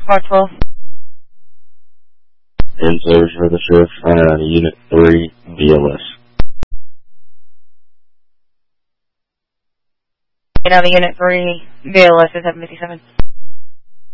512. In service for the shift, Unit 3, BLS. Unit 3, BLS is 757.